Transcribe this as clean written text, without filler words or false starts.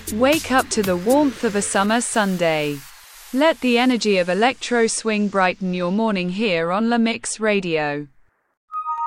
Wake up to the warmth of a summer Sunday. Let the energy of electro swing brighten your morning here on La Mix Radio.